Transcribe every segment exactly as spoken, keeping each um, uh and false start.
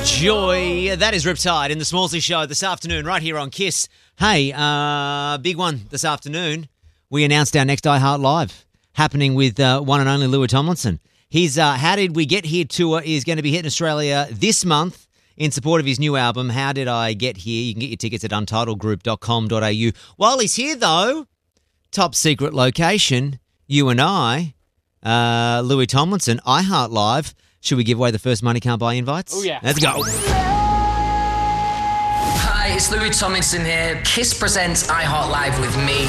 Joy. That is Riptide in the Smallsy Show this afternoon right here on Kiss. Hey, uh, big one this afternoon. We announced our next iHeart Live happening with uh, one and only Louis Tomlinson. His uh, How Did We Get Here tour is going to be hitting Australia this month in support of his new album, How Did I Get Here? You can get your tickets at untitled group dot com dot a u. While he's here, though, top secret location, you and I, uh, Louis Tomlinson, iHeart Live. Should we give away the first Money Can't Buy invites? Oh, yeah. Let's go. Hi, it's Louis Tomlinson here. Kiss presents iHeart Live with me.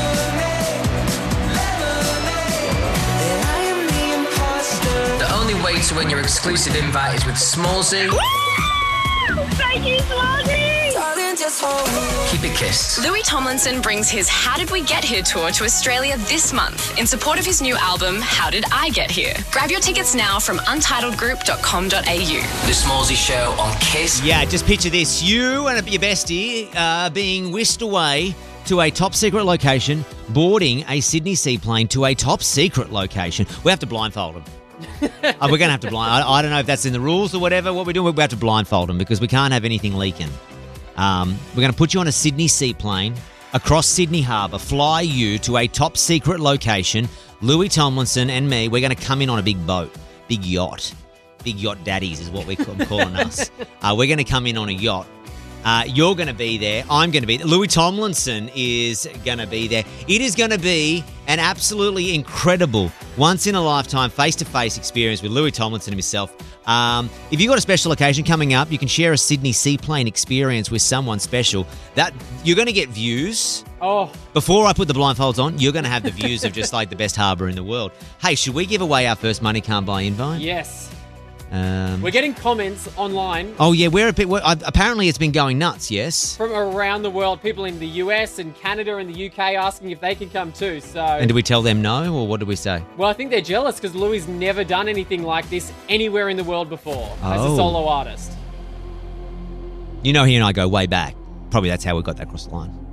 The only way to win your exclusive invite is with Smallsy. Thank you, Smallsy! Keep it kissed. Louis Tomlinson brings his How Did We Get Here tour to Australia this month in support of his new album, How Did I Get Here? Grab your tickets now from untitled group dot com dot a u. The Smallsy Show on Kiss. Yeah, just picture this. You and your bestie uh, being whisked away to a top secret location, boarding a Sydney seaplane to a top secret location. We have to blindfold them. uh, we're going to have to blind. I, I don't know if that's in the rules or whatever. What we're doing, we have to blindfold them because we can't have anything leaking. Um, we're going to put you on a Sydney seaplane across Sydney Harbour, fly you to a top secret location. Louis Tomlinson and me, we're going to come in on a big boat, big yacht. Big yacht daddies is what we're calling us. Uh, we're going to come in on a yacht. Uh, you're going to be there. I'm going to be there. Louis Tomlinson is going to be there. It is going to be an absolutely incredible, once-in-a-lifetime, face-to-face experience with Louis Tomlinson himself. Um, if you've got a special occasion coming up, you can share a Sydney seaplane experience with someone special. That you're going to get views. Oh. Before I put the blindfolds on, you're going to have the views of just like the best harbour in the world. Hey, should we give away our first Money Can't Buy invite? Yes. Um, We're getting comments online. Oh, yeah. We're a bit, we're, uh, apparently it's been going nuts, yes? From around the world, people in the U S and Canada and the U K asking if they can come too. So, And do we tell them no, or what did we say? well, I think they're jealous because Louis never done anything like this anywhere in the world before as Oh. a solo artist. You know, he and I go way back. Probably that's how we got that across the line.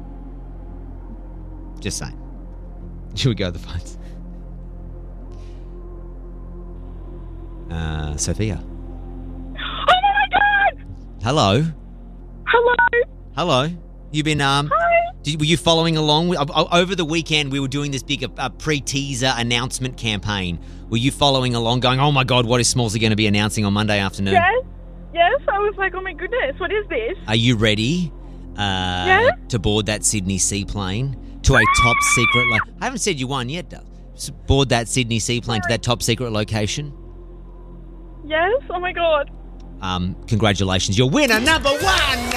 Just saying. Should we go to the phones? Uh, Sophia. Oh my God! Hello. Hello. Hello. You been um? Hi. Did, were you following along? With, uh, over the weekend, we were doing this big uh, pre-teaser announcement campaign. Were you following along, going, "Oh my God, what is Smallsy going to be announcing on Monday afternoon?" Yes. Yes. I was like, oh my goodness, what is this? Are you ready? Uh, Yeah. To board that Sydney seaplane to a top secret. Lo- I haven't said you won yet, though. Just board that Sydney seaplane to that top secret location. Yes. Oh my God. Um, congratulations, you're winner number one.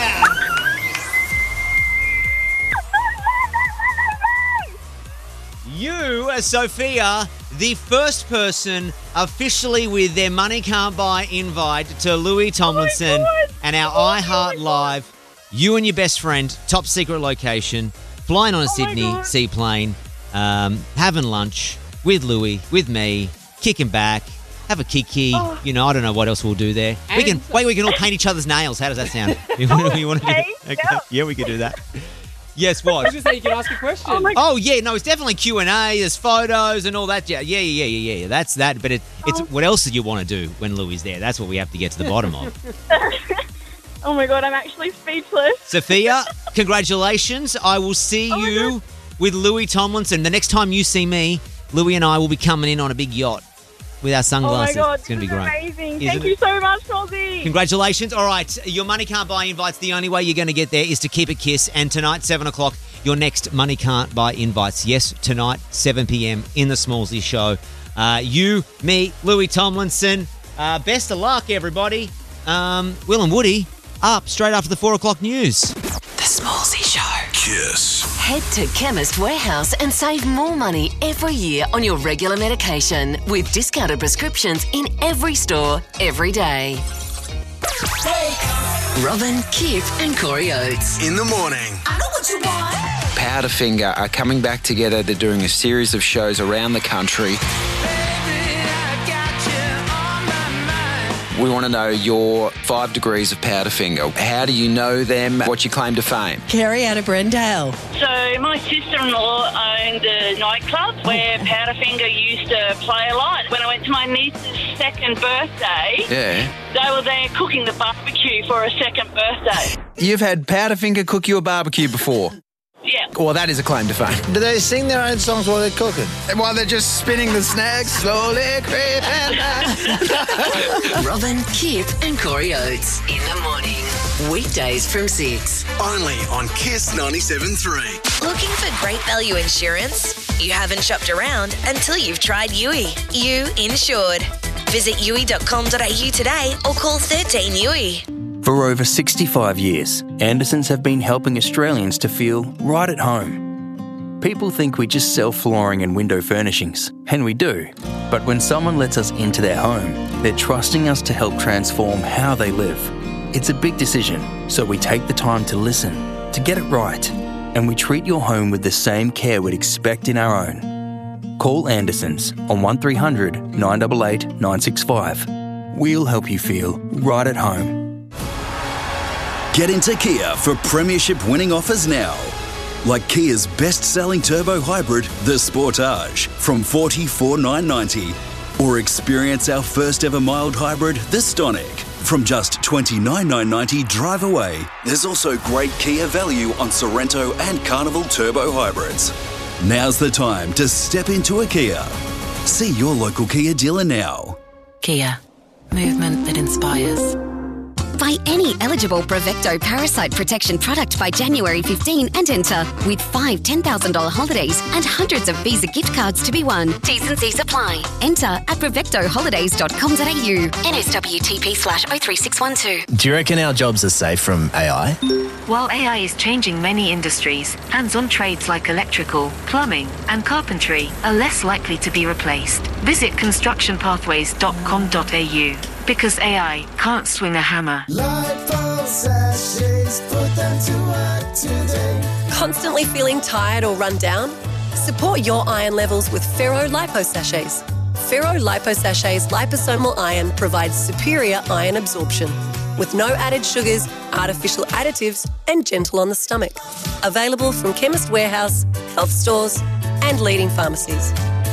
You, uh, Sophia, the first person officially with their Money Can't Buy invite to Louis Tomlinson God. and our Oh my iHeart God. Live. You and your best friend, top secret location, flying on a Oh my Sydney God. seaplane, um, having lunch with Louis, with me, kicking back, have a kiki. Oh. You know, I don't know what else we'll do there. we can And- wait. We can all paint each other's nails. How does that sound? You want, you want to okay, do? Okay. yeah. Yeah, we could do that. Yes, I what? was just saying you can ask a question. Oh my Oh yeah, no, it's definitely Q and A. There's photos and all that. Yeah, yeah, yeah, yeah, yeah. That's that. But it, it's Oh. what else did you want to do when Louis is there? That's what we have to get to the bottom of. Oh my God, I'm actually speechless. Sophia, congratulations. I will see Oh my you with Louis Tomlinson. The next time you see me, Louis and I will be coming in on a big yacht with our Oh my sunglasses. God, it's going to this be is great. amazing. Isn't Thank it? you so much, Smallsy. Congratulations. All right, your Money Can't Buy invites. The only way you're going to get there is to keep it Kiss. And tonight, seven o'clock, your next Money Can't Buy invites. Yes, tonight, seven p.m. in the Smallsy Show. Uh, you, me, Louis Tomlinson. Uh, best of luck, everybody. Um, Will and Woody up straight after the four o'clock news. The Smallsy Show. Kiss. Head to Chemist Warehouse and save more money every year on your regular medication with discounted prescriptions in every store, every day. Robin, Kip and Corey Oates. In the morning. Powderfinger are coming back together. They're doing a series of shows around the country. We want to know your five degrees of Powderfinger. How do you know them? What's your claim to fame? Carrie out of Brendale. So my sister-in-law owned a nightclub where Powderfinger used to play a lot. When I went to my niece's second birthday, Yeah. they were there cooking the barbecue for a second birthday. You've had Powderfinger cook you a barbecue before? Yeah. Well, that is a claim to fame. Do they sing their own songs while they're cooking? While they're just spinning the snags, slowly creeping down. Robin, Kip and Corey Oates in the morning. Weekdays from six. Only on Kiss ninety-seven point three. Looking for great value insurance? You haven't shopped around until you've tried U I. You insured. Visit U I dot com dot A U today or call thirteen U I. For over sixty-five years, Andersons have been helping Australians to feel right at home. People think we just sell flooring and window furnishings, and we do. But when someone lets us into their home, they're trusting us to help transform how they live. It's a big decision, so we take the time to listen, to get it right, and we treat your home with the same care we'd expect in our own. Call Andersons on one three hundred nine eight eight nine six five. We'll help you feel right at home. Get into Kia for premiership winning offers now. Like Kia's best-selling turbo hybrid, the Sportage, from forty-four thousand nine hundred ninety dollars. Or experience our first ever mild hybrid, the Stonic, from just twenty-nine thousand nine hundred ninety dollars drive away. There's also great Kia value on Sorrento and Carnival turbo hybrids. Now's the time to step into a Kia. See your local Kia dealer now. Kia. Movement that inspires. Buy any eligible Brevecto parasite protection product by January fifteenth and enter with five ten thousand dollars holidays and hundreds of Visa gift cards to be won. T's and C's apply. Enter at brevecto holidays dot com dot A U. N S W T P slash oh three six one two. Do you reckon our jobs are safe from A I? While A I is changing many industries, hands-on trades like electrical, plumbing and carpentry are less likely to be replaced. Visit construction pathways dot com dot A U. Because A I can't swing a hammer. Constantly feeling tired or run down? Support your iron levels with Ferro Lipo Sachets. Ferro Lipo Sachets liposomal iron provides superior iron absorption with no added sugars, artificial additives, and gentle on the stomach. Available from Chemist Warehouse, health stores, and leading pharmacies.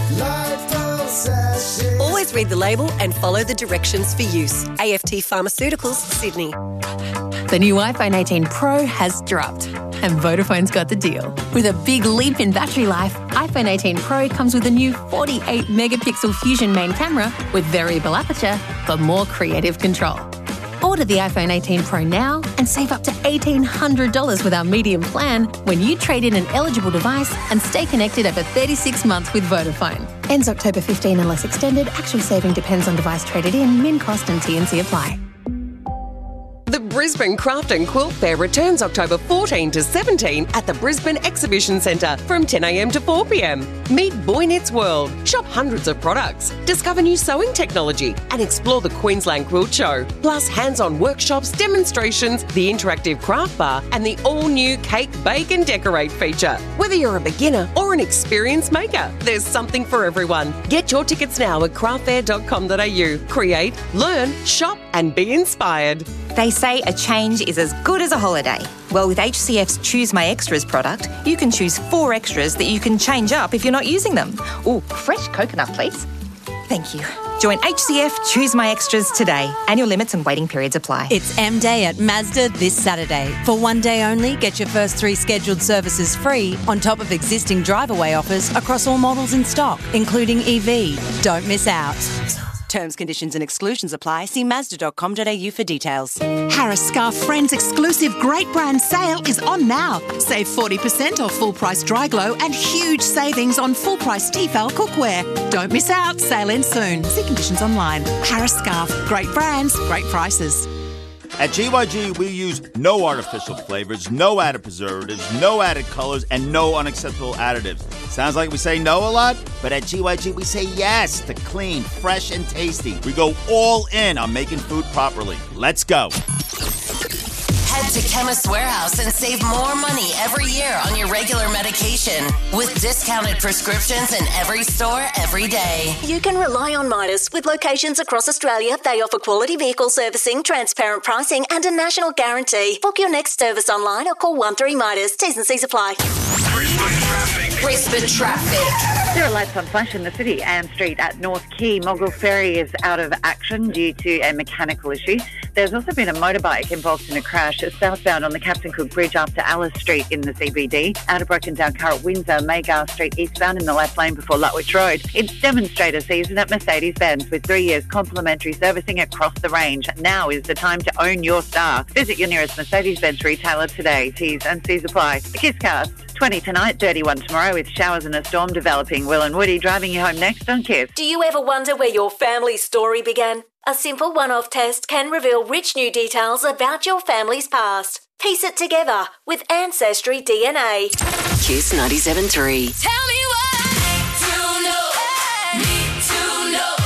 Always read the label and follow the directions for use. A F T Pharmaceuticals, Sydney. The new iPhone eighteen Pro has dropped, and Vodafone's got the deal. With a big leap in battery life, iPhone eighteen Pro comes with a new forty-eight megapixel Fusion main camera with variable aperture for more creative control. Order the iPhone eighteen Pro now and save up to eighteen hundred dollars with our medium plan when you trade in an eligible device and stay connected over thirty-six months with Vodafone. Ends October fifteenth unless extended. Actual saving depends on device traded in. Min cost and T and C apply. The Brisbane Craft and Quilt Fair returns October fourteenth to seventeenth at the Brisbane Exhibition Centre from ten a m to four p m. Meet Boy Knits World, shop hundreds of products, discover new sewing technology and explore the Queensland Quilt Show. Plus hands-on workshops, demonstrations, the interactive craft bar and the all-new Cake, Bake and Decorate feature. Whether you're a beginner or an experienced maker, there's something for everyone. Get your tickets now at craft fair dot com dot A U. Create, learn, shop and be inspired. They say a change is as good as a holiday. Well, with H C F's Choose My Extras product, you can choose four extras that you can change up if you're not using them. Ooh, fresh coconut, please. Thank you. Join H C F Choose My Extras today. Annual limits and waiting periods apply. It's M Day at Mazda this Saturday. For one day only, get your first three scheduled services free on top of existing drive-away offers across all models in stock, including E V. Don't miss out. Terms, conditions and exclusions apply. See Mazda dot com dot A U for details. Harris Scarf Friends exclusive great brand sale is on now. Save forty percent off full price Dry Glow and huge savings on full price Tefal cookware. Don't miss out. Sale ends soon. See conditions online. Harris Scarf. Great brands, great prices. At G Y G, we use no artificial flavors, no added preservatives, no added colors, and no unacceptable additives. Sounds like we say no a lot, but at G Y G, we say yes to clean, fresh, and tasty. We go all in on making food properly. Let's go. Head to Chemist Warehouse and save more money every year on your regular medication with discounted prescriptions in every store every day. You can rely on Midas. With locations across Australia, they offer quality vehicle servicing, transparent pricing and a national guarantee. Book your next service online or call one three Midas. T's and C's apply. Brisbane traffic. There are lights on flash in the city. Ann Street at North Quay. Mogul Ferry is out of action due to a mechanical issue. There's also been a motorbike involved in a crash southbound on the Captain Cook Bridge after Alice Street in the C B D. Out of broken down car at Windsor, Maygar Street eastbound in the left lane before Lutwich Road. It's demonstrator season at Mercedes-Benz with three years complimentary servicing across the range. Now is the time to own your star. Visit your nearest Mercedes-Benz retailer today. T's and C's apply. The Kisscast. twenty tonight, thirty-one tomorrow with showers and a storm developing. Will and Woody driving you home next on Kiss. Do you ever wonder where your family story began? A simple one-off test can reveal rich new details about your family's past. Piece it together with Ancestry D N A. Kiss ninety-seven point three. Tell me what to know. Need to know.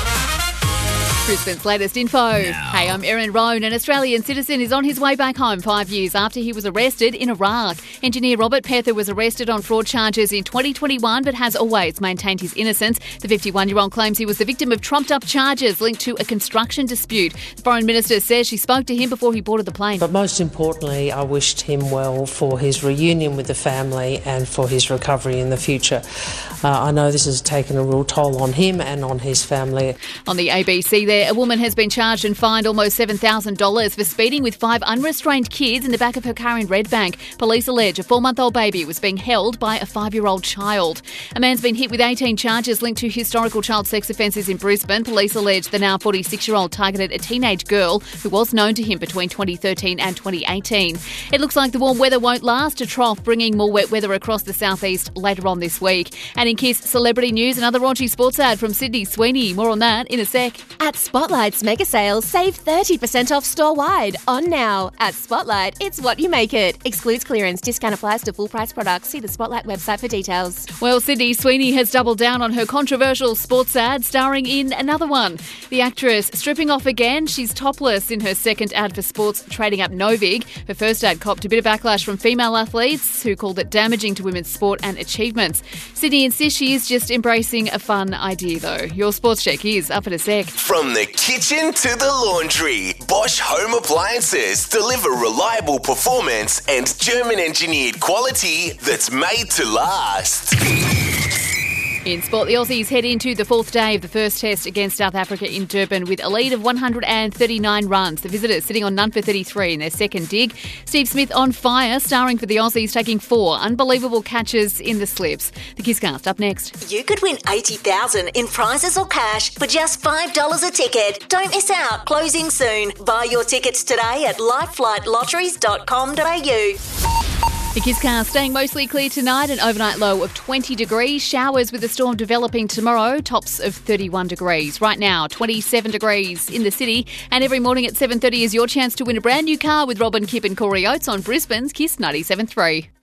Brisbane's latest info. Hey, I'm Erin Roan. An Australian citizen is on his way back home five years after he was arrested in Iraq. Engineer Robert Pether was arrested on fraud charges in twenty twenty-one but has always maintained his innocence. The fifty-one-year-old claims he was the victim of trumped-up charges linked to a construction dispute. The Foreign Minister says she spoke to him before he boarded the plane. But most importantly, I wished him well for his reunion with the family and for his recovery in the future. Uh, I know this has taken a real toll on him and on his family. On the A B C there, a woman has been charged and fined almost seven thousand dollars for speeding with five unrestrained kids in the back of her car in Redbank. Police allege a four-month-old baby was being held by a five-year-old child. A man's been hit with eighteen charges linked to historical child sex offences in Brisbane. Police allege the now forty-six-year-old targeted a teenage girl who was known to him between twenty thirteen and twenty eighteen. It looks like the warm weather won't last. A trough bringing more wet weather across the southeast later on this week. And in Kiss Celebrity News, another raunchy sports ad from Sydney Sweeney. More on that in a sec. At Spotlight's mega sales, save thirty percent off store-wide. On now. At Spotlight, it's what you make it. Excludes clearance. Discount applies to full-price products. See the Spotlight website for details. Well, Sydney Sweeney has doubled down on her controversial sports ad, starring in another one. The actress stripping off again. She's topless in her second ad for sports trading app Novig. Her first ad copped a bit of backlash from female athletes who called it damaging to women's sport and achievements. Sydney insists she is just embracing a fun idea, though. Your sports check is up in a sec. From the kitchen to the laundry, Bosch Home Appliances deliver reliable performance and German-engineered quality that's made to last. In sport, the Aussies head into the fourth day of the first test against South Africa in Durban with a lead of one hundred thirty-nine runs. The visitors sitting on none for thirty-three in their second dig. Steve Smith on fire, starring for the Aussies, taking four unbelievable catches in the slips. The Kisscast up next. You could win eighty thousand dollars in prizes or cash for just five dollars a ticket. Don't miss out. Closing soon. Buy your tickets today at lifelight lotteries dot com dot a u. The Kisscast staying mostly clear tonight, an overnight low of twenty degrees. Showers with a storm developing tomorrow, tops of thirty-one degrees. Right now, twenty-seven degrees in the city. And every morning at seven thirty is your chance to win a brand new car with Robin, Kip and Corey Oates on Brisbane's Kiss ninety-seven point three.